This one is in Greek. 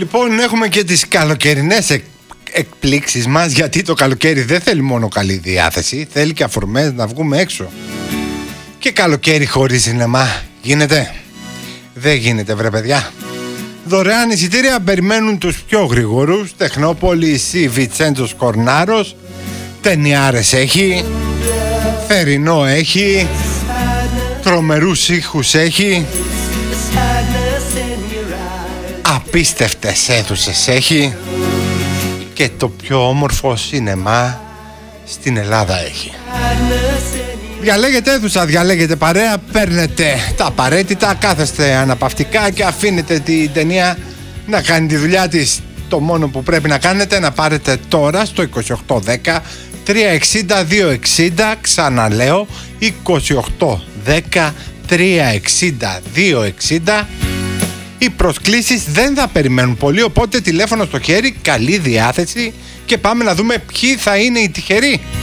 Λοιπόν, έχουμε και τις καλοκαιρινές εκπλήξεις μας, γιατί το καλοκαίρι δεν θέλει μόνο καλή διάθεση, θέλει και αφορμές να βγούμε έξω. Και καλοκαίρι χωρίς σινεμά γίνεται? Δεν γίνεται, βρε παιδιά. Δωρεάν εισιτήρια περιμένουν τους πιο γρήγορους. Τεχνόπολης ή Βιτσέντζος Κορνάρος. Ταινιάρες έχει, θερινό έχει, τρομερούς ήχους έχει, απίστευτες αίθουσες έχει και το πιο όμορφο σινεμά στην Ελλάδα έχει. Διαλέγετε αίθουσα, διαλέγετε παρέα, παίρνετε τα απαραίτητα, κάθεστε αναπαυτικά και αφήνετε την ταινία να κάνει τη δουλειά της. Το μόνο που πρέπει να κάνετε να πάρετε τώρα στο 2810 360 260, ξαναλέω 2810 360 260. Οι προσκλήσεις δεν θα περιμένουν πολύ, οπότε τηλέφωνο στο χέρι, καλή διάθεση και πάμε να δούμε ποιοι θα είναι οι τυχεροί.